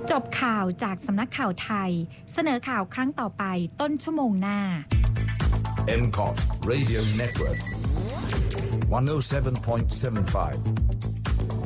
จบข่าวจากสำนักข่าวไทยเสนอข่าวครั้งต่อไปต้นชั่วโมงหน้า MCOT Radio Network 107.75